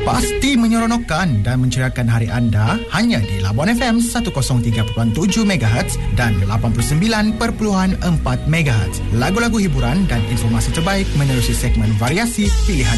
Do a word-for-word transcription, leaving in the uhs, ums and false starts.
Pasti menyeronokkan dan menceriakan hari anda hanya di Labuan F M seratus tiga perpuluhan tujuh megahertz dan lapan puluh sembilan perpuluhan empat megahertz. Lagu-lagu hiburan dan informasi terbaik menerusi segmen variasi pilihan